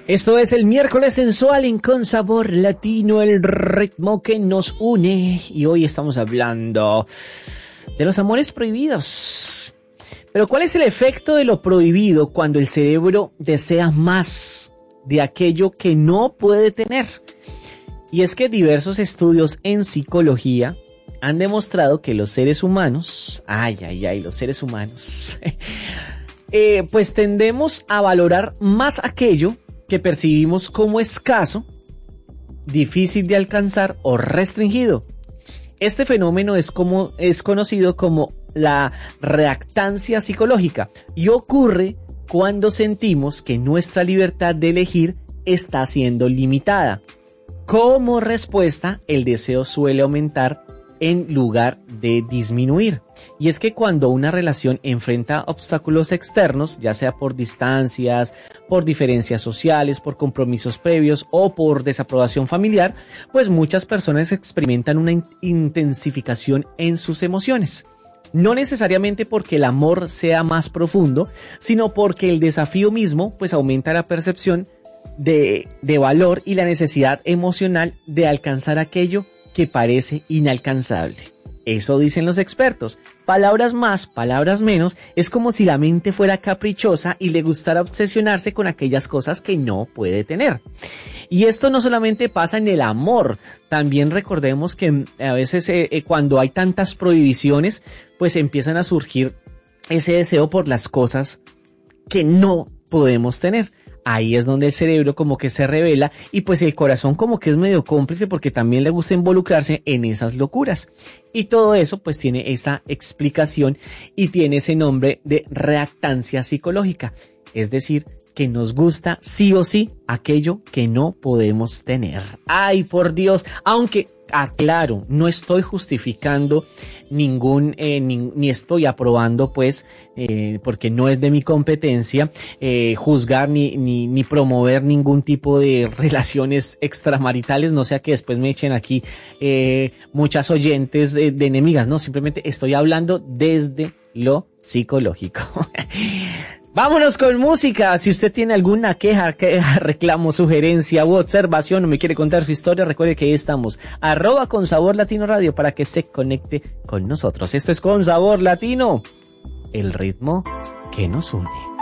Esto es el miércoles sensual en Con Sabor Latino, el ritmo que nos une. Y hoy estamos hablando de los amores prohibidos. Pero ¿cuál es el efecto de lo prohibido cuando el cerebro desea más de aquello que no puede tener? Y es que diversos estudios en psicología han demostrado que los seres humanos, los seres humanos, pues tendemos a valorar más aquello que percibimos como escaso, difícil de alcanzar o restringido. Este fenómeno es conocido como la reactancia psicológica y ocurre cuando sentimos que nuestra libertad de elegir está siendo limitada. Como respuesta, el deseo suele aumentar en lugar de disminuir. Y es que cuando una relación enfrenta obstáculos externos, ya sea por distancias, por diferencias sociales, por compromisos previos o por desaprobación familiar, pues muchas personas experimentan una intensificación en sus emociones. No necesariamente porque el amor sea más profundo, sino porque el desafío mismo pues aumenta la percepción de valor y la necesidad emocional de alcanzar aquello que parece inalcanzable. Eso dicen los expertos. Palabras más, palabras menos, es como si la mente fuera caprichosa y le gustara obsesionarse con aquellas cosas que no puede tener. Y esto no solamente pasa en el amor, también recordemos que a veces cuando hay tantas prohibiciones, pues empiezan a surgir ese deseo por las cosas que no podemos tener. Ahí es donde el cerebro como que se revela y pues el corazón como que es medio cómplice porque también le gusta involucrarse en esas locuras. Y todo eso pues tiene esa explicación y tiene ese nombre de reactancia psicológica. Es decir, que nos gusta sí o sí aquello que no podemos tener. ¡Ay, por Dios! Aunque, aclaro, no estoy justificando ni estoy aprobando, pues, porque no es de mi competencia, juzgar ni promover ningún tipo de relaciones extramaritales, no sea que después me echen aquí muchas oyentes de enemigas, no, simplemente estoy hablando desde lo psicológico. Vámonos con música. Si usted tiene alguna queja, reclamo, sugerencia u observación o me quiere contar su historia, recuerde que ahí estamos. @Con Sabor Latino Radio para que se conecte con nosotros. Esto es Con Sabor Latino, el ritmo que nos une.